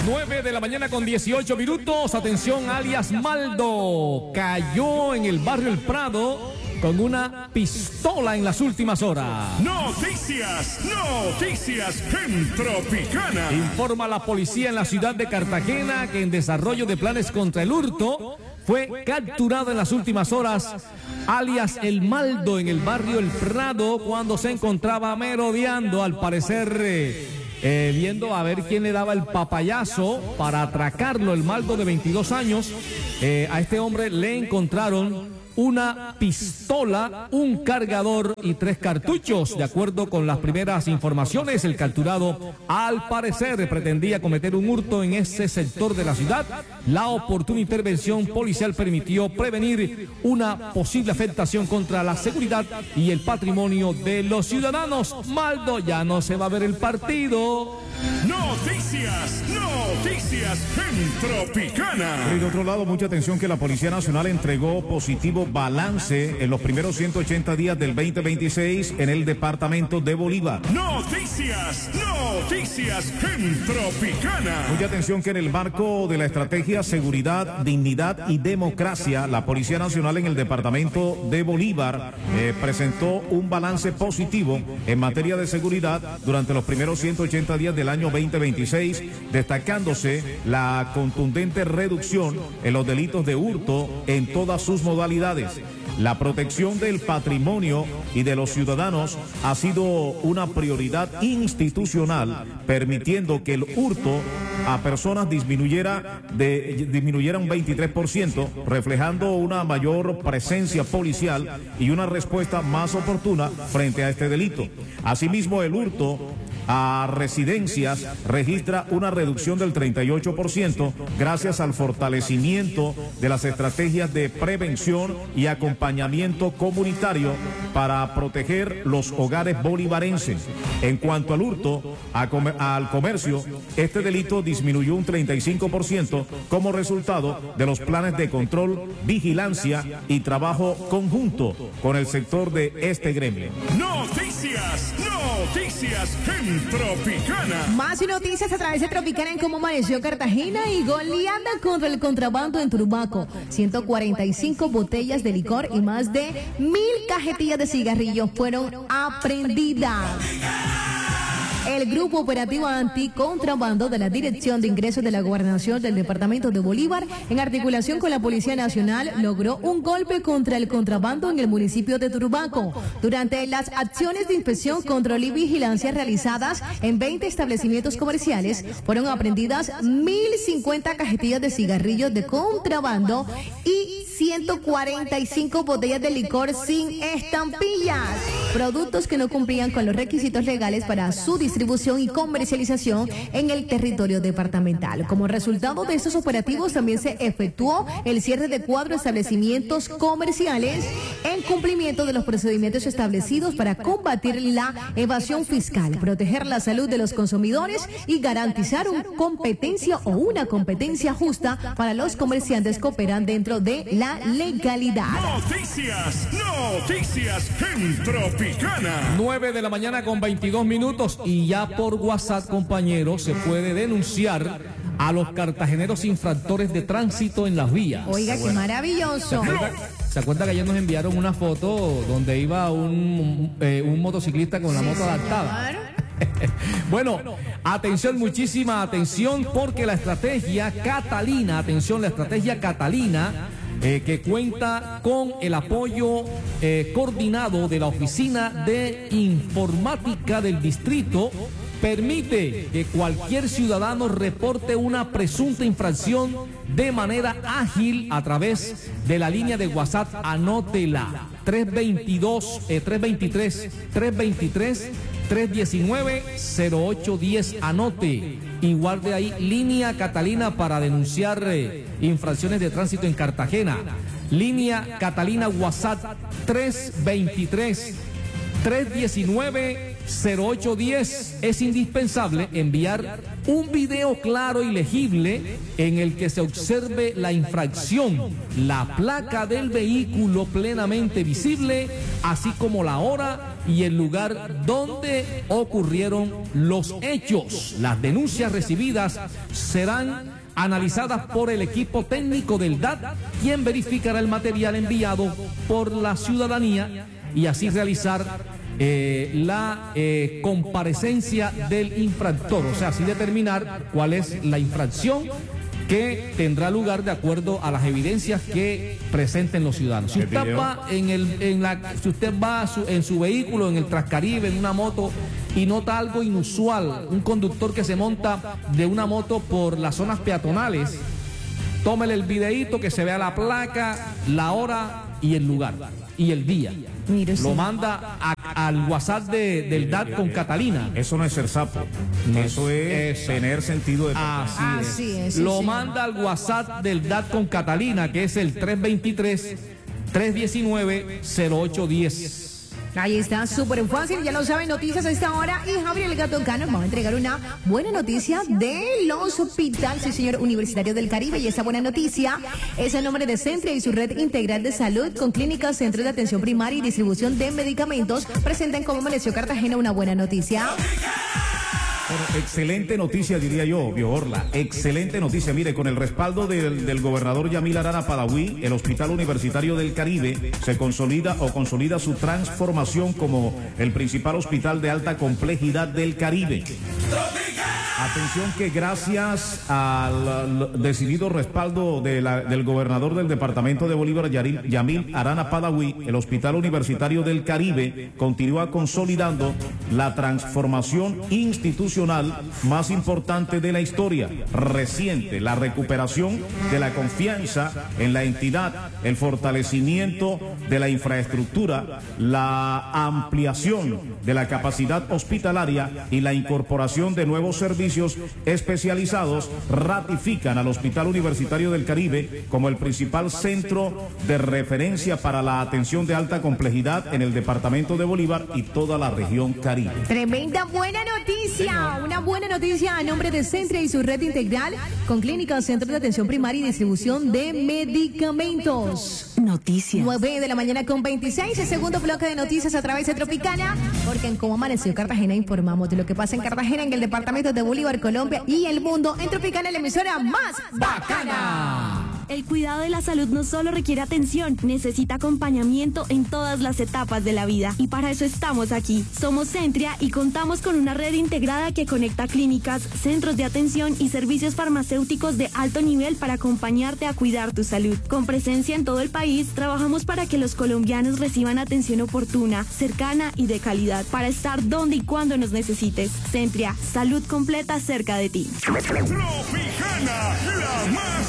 9 de la mañana con 18 minutos. Atención, alias Maldo cayó en el barrio El Prado con una pistola en las últimas horas. Noticias en Tropicana. Informa la policía en la ciudad de Cartagena que en desarrollo de planes contra el hurto fue capturado en las últimas horas alias El Maldo en el barrio El Prado cuando se encontraba merodeando, al parecer viendo a ver quién le daba el papayazo para atracarlo. El Maldo de 22 años, a este hombre le encontraron una pistola, un cargador y 3 cartuchos. De acuerdo con las primeras informaciones, el capturado al parecer pretendía cometer un hurto en ese sector de la ciudad. La oportuna intervención policial permitió prevenir una posible afectación contra la seguridad y el patrimonio de los ciudadanos. Maldo, ya no se va a ver el partido. Noticias en Tropicana. Y de otro lado, mucha atención que la Policía Nacional entregó positivo balance en los primeros 180 días del 2026 en el departamento de Bolívar. Noticias en Tropicana. Mucha atención que en el marco de la estrategia Seguridad, Dignidad y Democracia, la Policía Nacional en el departamento de Bolívar presentó un balance positivo en materia de seguridad durante los primeros 180 días del año 2026, destacándose la contundente reducción en los delitos de hurto en todas sus modalidades. La protección del patrimonio y de los ciudadanos ha sido una prioridad institucional, permitiendo que el hurto a personas disminuyera un 23%, reflejando una mayor presencia policial y una respuesta más oportuna frente a este delito. Asimismo, el hurto a residencias registra una reducción del 38% gracias al fortalecimiento de las estrategias de prevención y acompañamiento comunitario para proteger los hogares bolivarenses. En cuanto al hurto al comercio, este delito disminuyó un 35% como resultado de los planes de control, vigilancia y trabajo conjunto con el sector de este gremio. Noticias en Tropicana. Más noticias a través de Tropicana en cómo amaneció Cartagena y goleada contra el contrabando en Turbaco. 145 botellas de licor y más de 1000 cajetillas de cigarrillos fueron aprehendidas. El Grupo Operativo Anticontrabando de la Dirección de Ingresos de la Gobernación del Departamento de Bolívar, en articulación con la Policía Nacional, logró un golpe contra el contrabando en el municipio de Turbaco. Durante las acciones de inspección, control y vigilancia realizadas en 20 establecimientos comerciales, fueron aprehendidas 1050 cajetillas de cigarrillos de contrabando y 145 botellas de licor sin estampillas, productos que no cumplían con los requisitos legales para su distribución y comercialización en el territorio departamental. Como resultado de estos operativos, también se efectuó el cierre de 4 establecimientos comerciales en cumplimiento de los procedimientos establecidos para combatir la evasión fiscal, proteger la salud de los consumidores y garantizar una competencia justa para los comerciantes que operan dentro de la legalidad. Noticias en Tropicana. 9 de la mañana con 22 minutos y ya por WhatsApp, compañeros, se puede denunciar a los cartageneros infractores de tránsito en las vías. Oiga, qué maravilloso. ¿Se acuerda que ayer nos enviaron una foto donde iba un motociclista con la moto adaptada? Bueno, atención, muchísima atención, porque la estrategia Catalina, que cuenta con el apoyo coordinado de la Oficina de Informática del Distrito, permite que cualquier ciudadano reporte una presunta infracción de manera ágil a través de la línea de WhatsApp. Anótela: 319-0810. Anote y guarde ahí: línea Catalina para denunciar infracciones de tránsito en Cartagena. Línea Catalina WhatsApp 319 0810. Es indispensable enviar un video claro y legible en el que se observe la infracción, la placa del vehículo plenamente visible, así como la hora y el lugar donde ocurrieron los hechos. Las denuncias recibidas serán analizadas por el equipo técnico del DAT, quien verificará el material enviado por la ciudadanía y así realizar la comparecencia del infractor, o sea, así determinar cuál es la infracción que tendrá lugar de acuerdo a las evidencias que presenten los ciudadanos. Si usted va en su vehículo, en el Transcaribe, en una moto, y nota algo inusual, un conductor que se monta de una moto por las zonas peatonales, tómele el videíto, que se vea la placa, la hora y el lugar y el día. Mire, lo manda al WhatsApp del DAT con Catalina. Eso no es ser sapo, eso es tener sentido de Así es. Lo manda al WhatsApp del DAT con Catalina, que es el 323-319-0810. Ahí está, súper fácil, ya lo saben, noticias a esta hora. Y Javier el Gato Cano va a entregar una buena noticia de los hospitales, sí, señor, Universitario del Caribe. Y esa buena noticia es el nombre de Centria y su red integral de salud con clínicas, centros de atención primaria y distribución de medicamentos. Presentan como amaneció Cartagena una buena noticia. Bueno, excelente noticia, diría yo, Biorla. Excelente noticia. Mire, con el respaldo del gobernador Yamil Arana Padaví, el Hospital Universitario del Caribe se consolida su transformación como el principal hospital de alta complejidad del Caribe. Atención que gracias al decidido respaldo del gobernador del departamento de Bolívar, Yamil Arana Padaví, el Hospital Universitario del Caribe continúa consolidando la transformación institucional más importante de la historia reciente, la recuperación de la confianza en la entidad, el fortalecimiento de la infraestructura, la ampliación de la capacidad hospitalaria y la incorporación de nuevos servicios especializados ratifican al Hospital Universitario del Caribe como el principal centro de referencia para la atención de alta complejidad en el departamento de Bolívar y toda la región Caribe. Tremenda buena noticia, una buena noticia a nombre de Centria y su red integral con clínicas, centros de atención primaria y distribución de medicamentos. Noticias. 9 de la mañana con 26, el segundo bloque de noticias a través de Tropicana, porque en Cómo Amaneció Cartagena informamos de lo que pasa en Cartagena, en el departamento de Bolívar, Colombia y el mundo. En Tropicana, la emisora más bacana. El cuidado de la salud no solo requiere atención, necesita acompañamiento en todas las etapas de la vida. Y para eso estamos aquí. Somos Centria y contamos con una red integrada que conecta clínicas, centros de atención y servicios farmacéuticos de alto nivel para acompañarte a cuidar tu salud. Con presencia en todo el país, trabajamos para que los colombianos reciban atención oportuna, cercana y de calidad, para estar donde y cuando nos necesites. Centria, salud completa cerca de ti. Tropicana, la más